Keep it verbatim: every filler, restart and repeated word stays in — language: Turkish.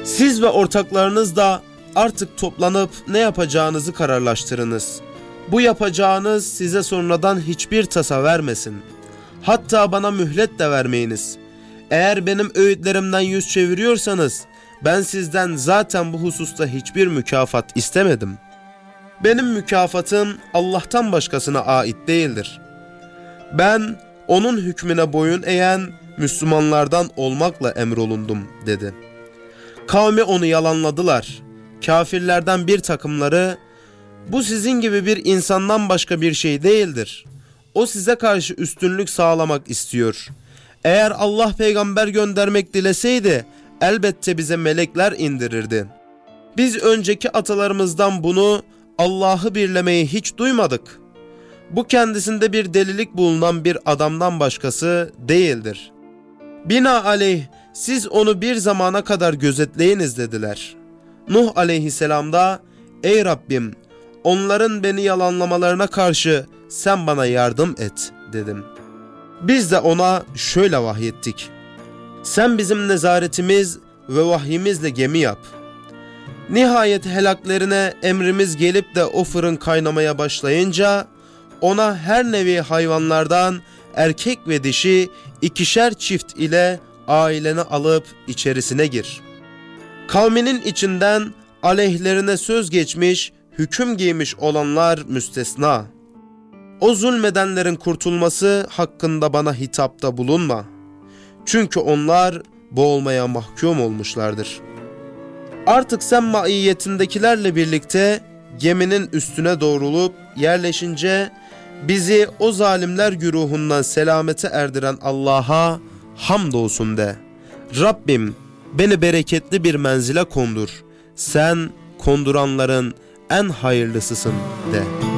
Siz ve ortaklarınız da artık toplanıp ne yapacağınızı kararlaştırınız. Bu yapacağınız size sonradan hiçbir tasa vermesin. Hatta bana mühlet de vermeyiniz. Eğer benim öğütlerimden yüz çeviriyorsanız, ben sizden zaten bu hususta hiçbir mükafat istemedim. Benim mükafatım Allah'tan başkasına ait değildir. Ben onun hükmüne boyun eğen Müslümanlardan olmakla emrolundum dedi. Kavmi onu yalanladılar. Kafirlerden bir takımları, bu sizin gibi bir insandan başka bir şey değildir. O size karşı üstünlük sağlamak istiyor. Eğer Allah peygamber göndermek dileseydi elbette bize melekler indirirdi. Biz önceki atalarımızdan bunu, Allah'ı birlemeyi hiç duymadık. Bu kendisinde bir delilik bulunan bir adamdan başkası değildir. Binaenaleyh siz onu bir zamana kadar gözetleyiniz dediler. Nuh aleyhisselam da, ey Rabbim, onların beni yalanlamalarına karşı sen bana yardım et dedim. Biz de ona şöyle vahyettik. Sen bizim nezaretimiz ve vahyimizle gemi yap. Nihayet helaklerine emrimiz gelip de o fırın kaynamaya başlayınca, ona her nevi hayvanlardan erkek ve dişi ikişer çift ile aileni alıp içerisine gir. Kavminin içinden aleyhlerine söz geçmiş, hüküm giymiş olanlar müstesna. O zulmedenlerin kurtulması hakkında bana hitapta bulunma. Çünkü onlar boğulmaya mahkum olmuşlardır. Artık sen maiyetindekilerle birlikte geminin üstüne doğrulup yerleşince bizi o zalimler güruhundan selamete erdiren Allah'a hamdolsun de. Rabbim, beni bereketli bir menzile kondur. Sen konduranların en hayırlısısın de.